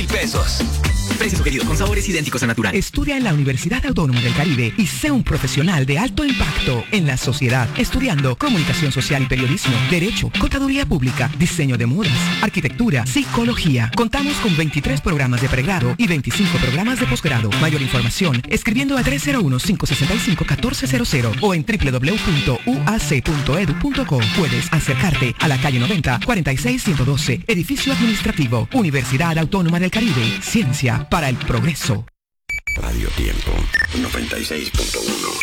pesos. Precio sugerido con sabores idénticos a natural. Estudia en la Universidad Autónoma del Caribe y sé un profesional de alto impacto en la sociedad, estudiando comunicación social y periodismo, derecho, contaduría pública, diseño de modas, arquitectura, psicología. Contamos con 23 programas de pregrado y 25 programas de posgrado. Mayor información escribiendo a 301-565-1400 o en www.uac.edu.co. Puedes acercarte a la calle 90, 46112, edificio administrativo, Universidad Autónoma del Caribe. Ciencia para el progreso. Radio Tiempo 96.1.